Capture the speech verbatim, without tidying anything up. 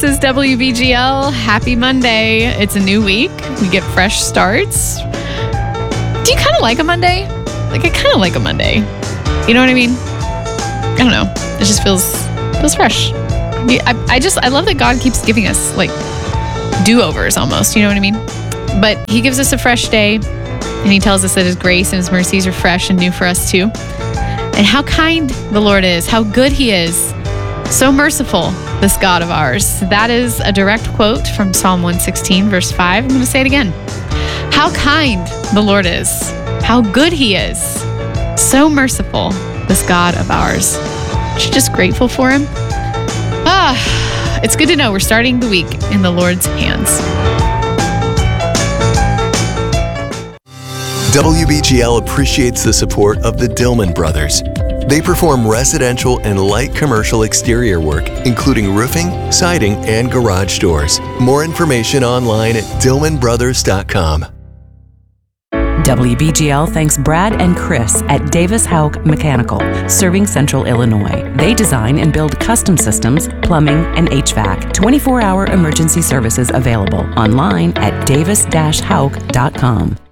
This is W B G L. Happy Monday. It's a new week. We get fresh starts. Do you kind of like a Monday? Like, I kind of like a Monday. You know what I mean? I don't know. It just feels feels fresh. I, I just, I love that God keeps giving us, like, do-overs almost. You know what I mean? But he gives us a fresh day, and he tells us that his grace and his mercies are fresh and new for us too. And how kind the Lord is, how good he is. So merciful, this God of ours. That is a direct quote from Psalm one sixteen, verse five. I'm going to say it again. How kind the Lord is, how good he is. So merciful, this God of ours. Aren't you just grateful for him? Ah, it's good to know we're starting the week in the Lord's hands. W B G L appreciates the support of the Dillman Brothers. They perform residential and light commercial exterior work, including roofing, siding, and garage doors. More information online at dillman brothers dot com. W B G L thanks Brad and Chris at Davis Houck Mechanical, serving Central Illinois. They design and build custom systems, plumbing, and H V A C. twenty-four hour emergency services available online at davis dash houck dot com.